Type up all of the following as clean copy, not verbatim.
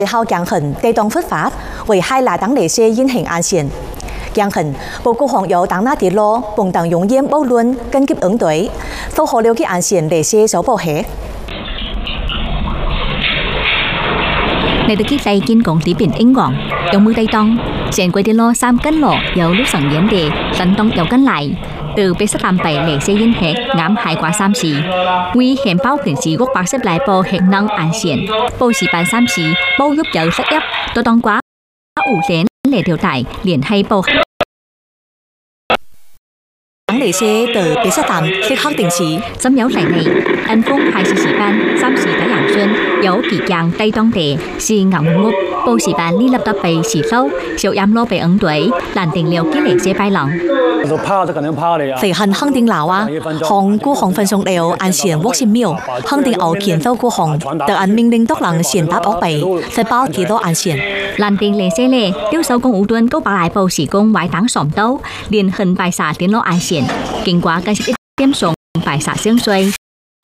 後強行地動忽發，危害拉黨那些隱形安全。強行報告項有黨那啲路，共黨用煙暴亂緊急應對，都好了解安全那些所保險。 ในตะกี้ใจกินของตีเป็นเอ็งหว่องยกมือได้ต้องเสียนกวยที่ล้อซ้ำกันหล่อเยาลูกสังเย็นเดสันต้องเยากันไหลtừ bị sát làm bảy lệ xe yên hết ngắm hai quả sam xì, quy hiện bao kiện xì gốc bạc xếp lại bộ hiện năng an xiển, bộ xì bàn sam xì, bộ giúp trợ sát ép, tôi đong quá, ủ đến lệ điều tải liền hay bộ. Lệ xe từ bị sát làm khi khắc định xì, sớm nhớ lại này, anh Phong hai xì ban, sam xì đã养xuân, dấu kỳ giang tây đong đề, xì ngọng ngục, bộ xì bàn đi lập tập bảy xì sâu, siêu yam lô bảy ấn tuổi, làn tình liều kí lệ xe bay lỏng. 肥恨肯定鬧啊！項孤項分送了按前沃先秒，肯定後前收孤項，特按命令都能先打惡備，再包幾多按前。 蘭定連些咧，丟手工無端高把來報時工壞黨爽兜，連恨敗殺點攞按前，經過更是一點送敗殺相衰。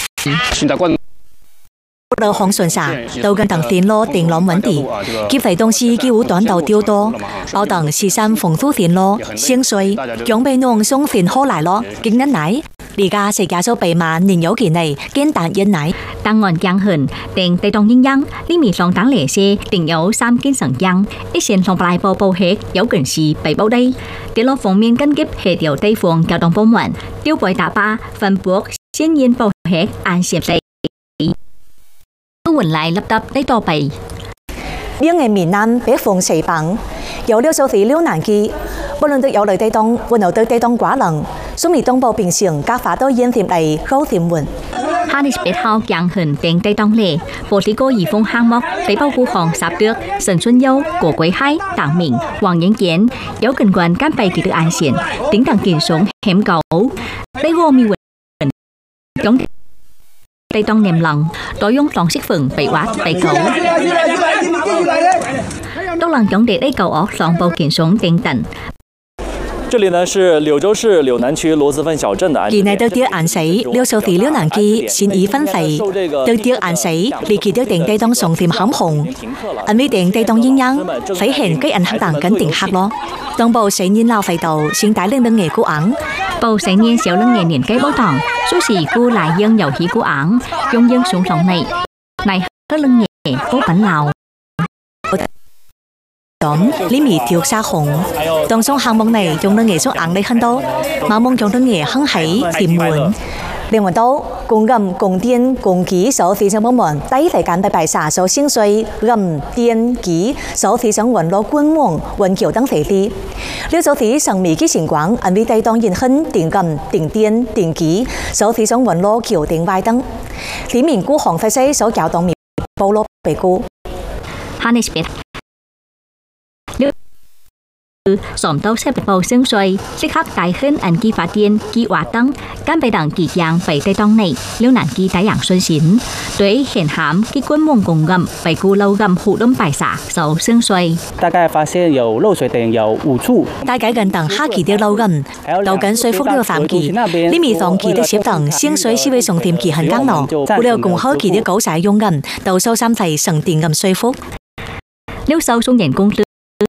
到項順殺，到近等電路電纜穩定，劫肥東西幾乎短到丟多，包等時三逢租電路相衰，將被弄送電好來咯，經人奶。而家世界數備萬年有期內簡單人奶。 當岸江痕定地動應央，呢面上黨嚟些定有三件成央，一線上來報報hết有近時被報低，跌落方面跟急協調地方交通部門，丟背打巴分佈先nhiên報hết按攝地。換來立tậpได้ต่อไป邊嘅面南北風四棒，有了數條難記，無論對有類地動，換有對地動寡能，所以東部平常加法都現甜嚟高甜換。 哈尼別號強行定地動咧，bộ lý cô義phong hang mốc tế bao khu hòn sạp được Sần Xuân Dâu của Quế Hai Đảng Minh Hoàng Yến Kiến dấu gần quần cán bay kỳ tự an xiển tính thằng kiền xuống hẻm cầu đây vô mi quần chống Tây Tông nèm lòng, đối用lòng xích phừng bị quát Tây cầu. Đông lòng chống để Tây cầu ở lòng bầu kiện xuống tiền tận. 这里呢是柳州市柳南区罗子分小镇的安。 kỳ này được tiếc án sấy, liêu sầu thì liêu nàng kỳ xin ý phân phẩy, được tiếc án sấy, vì kỳ được tiền Tây Tông sòng tìm hóng hồng, anh với tiền Tây Tông yên yang, phải hiện cái anh hắc đảng cấn tiền hắc lo. Đồng bộ sẽ nhiên lao phải đầu, xin tái lên nghề cũ áng. Bầu sẽ nhiên xéo lưng nghề niên cây bó tỏng, số xì cu lại dân dầu hí cũ áng, dùng dân xuống lòng này hết lưng nghề cố bánh lào. Đón lý mì thiếu xa hồng, đồng sông hàng mong này trong đơn nghề số áng đây hơn đâu, mà mong trong đơn nghề hăng hấy tìm muốn. Liên quan đâu, cùng gầm, cùng tiên, cùng ký số phi sang bóng mòn, tay phải cán bài bài xả số sinh xoay, gầm, tiên, ký, số phi sang vận lô quân mộng, vận kiểu tăng thể đi. Liêu số phi sang mỹ ký xỉnh quảng, anh vi tay tông nhìn hân, tiền gầm, tiền tiên, tiền ký, số phi sang vận lô kiểu tiền vai tăng. Lý mình cú hồng phải xây số giáo tông mỹ bầu lô bề cú. Hannes biết. Sòm tàu xếp bầu xương xoay, xích khắc đại khinh ảnh kỳ phá tiên, kỳ hóa tăng, căn bài đảng kỳ giang phải Tây Tông này, liêu nạn kỳ tái dạng xuân xín. Đối hiện hám, kỳ quân mông cùng gầm, phải cú lâu gầm hụ đông bài xả, dấu xương xoay. 大概发现有漏水点有5处。 大概gần等哈kỳ的lâu gầm, đầu gần xoay phúc liêu phạm kỳ, lý mì dòng kỳ的xếp等, xiên xoay si với sòng tìm kỳ hành căng nọ, cú liêu cùng hơ kỳ的cấu xài dùng gầm, đầu sâu xăm thầy sòng tiền gầm xoay phúc. Liêu sâu xuống nhận cung tư.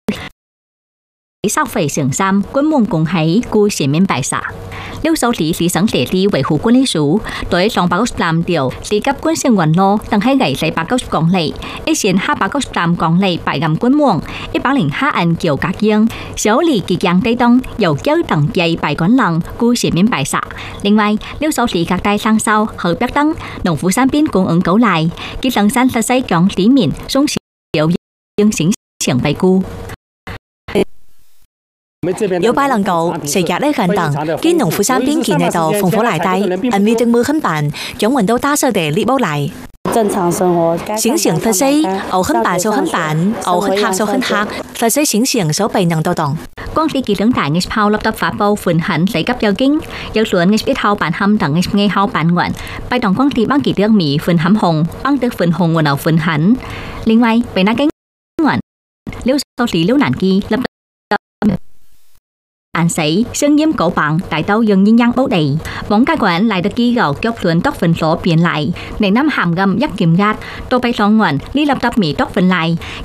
Sau phải sưởng giam quân mông cùng hãy cu xỉn miên bài xả. Liêu sâu lý sẵn để đi维护quân lý số, đối lòng báo làm điều lý cấp quân sinh quần lô, tăng hay gãy lấy báo còn lệ, ít xỉn ha báo làm còn lệ bài gầm quân muông, ít báo lĩnh ha anh kiểu các dương, số lý kỳ giang Tây Tông, dầu chơi tầng dày bài quán lần, cu xỉn miên bài xả.另外，liêu sâu lý các tay sang sau, hợp bác tăng, đồng phú三邊cũng ứng cấu lại, kỳ lần san thật xây chọn lý miền, xuống xỉu dương xỉn xỉn bài cu. 有拜能夠成日咧近等，見農夫山邊見喺度烽火嚟低，人民政府很辦，將運到打手地列波嚟。 正常生活， 形象特色，牛很辦數很辦，牛很客數很客，特色形象所被能到當。 光ที่กี่เรื่องต่างในชาวรับตับฝาเป่าฝืนหันใส่กับเยากิ้งเยาสวนในชีวิตเฮาปานหำต่างในไงเฮาปานหวนไปต่องกว้างที่บ้างกี่เรื่องมีฝืนหำหงบ้างเตือกฝืนหงวันเอาฝืนหันลิงไว้ไปนักแก่งหวนเลี้ยวโซสีเลี้ยวหนานกีรับanh sấy xương nhiễm cổ bằng tại tàu dừng nhiên nhang bấu đầy bóng cai quản lại được ký gạo chốt luận tóc phần số biến lại để năm hàm gầm dắt kiểm gạt tôi bay xong ngoảnh đi lập tập mỹ tóc phần lại